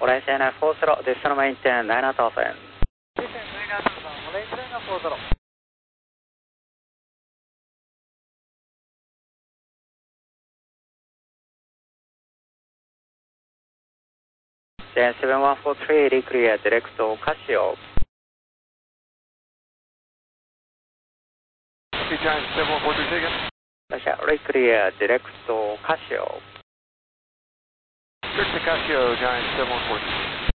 Orange Liner 40, decimal maintain 9000. Orange Liner 40. Then 7143, reclear direct to Casio. Giant 7143 again. Russia, reclear direct to Casio. Direct to Casio, Giant 7143.